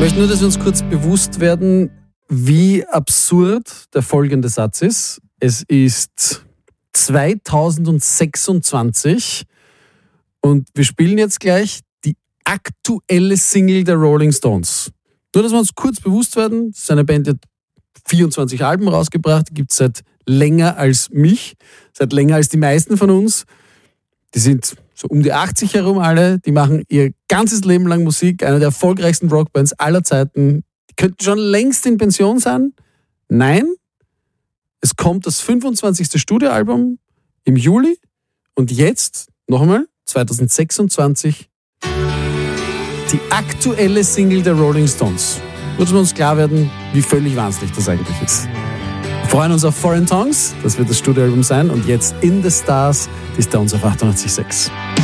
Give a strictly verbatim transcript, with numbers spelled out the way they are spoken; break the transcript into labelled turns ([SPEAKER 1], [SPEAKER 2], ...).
[SPEAKER 1] möchte nur, dass wir uns kurz bewusst werden, wie absurd der folgende Satz ist. Es ist zweitausendsechsundzwanzig und wir spielen jetzt gleich die aktuelle Single der Rolling Stones. Nur, dass wir uns kurz bewusst werden, das ist eine Band, die hat vierundzwanzig Alben rausgebracht, die gibt es seit länger als mich, seit länger als die meisten von uns. Die sind so um die achtzig herum alle, die machen ihr ganzes Leben lang Musik, eine der erfolgreichsten Rockbands aller Zeiten. Die könnten schon längst in Pension sein. Nein, es kommt das fünfundzwanzigste Studioalbum im Juli und jetzt, noch einmal, zweitausendsechsundzwanzig, die aktuelle Single der Rolling Stones. Nur, dass wir uns klar werden, wie völlig wahnsinnig das eigentlich ist. Wir freuen uns auf Foreign Tongues, das wird das Studioalbum sein und jetzt In the Stars, die Stones auf achtundachtzig Komma sechs.